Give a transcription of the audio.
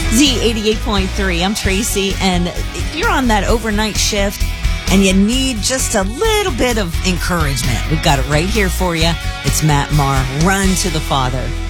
Z88.3. I'm Tracy, and if you're on that overnight shift and you need just a little bit of encouragement, we've got it right here for you. It's Matt Maher, Run to the Father.